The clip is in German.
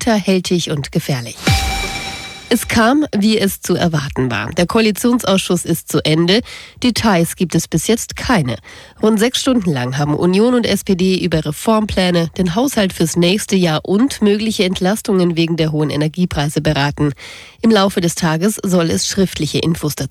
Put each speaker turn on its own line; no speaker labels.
hinterhältig und gefährlich. Es kam, wie es zu erwarten war. Der Koalitionsausschuss ist zu Ende. Details gibt es bis jetzt keine. Rund 6 Stunden lang haben Union und SPD über Reformpläne, den Haushalt fürs nächste Jahr und mögliche Entlastungen wegen der hohen Energiepreise beraten. Im Laufe des Tages soll es schriftliche Infos dazu